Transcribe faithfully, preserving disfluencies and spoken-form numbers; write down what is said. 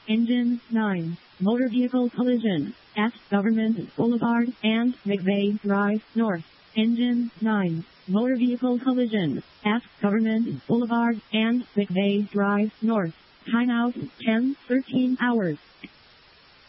Engine nine. Motor vehicle collision at Government Boulevard and McVeigh Drive North. Engine nine. Motor vehicle collision at Government Boulevard and McVeigh Drive North. Time out ten thirteen hours.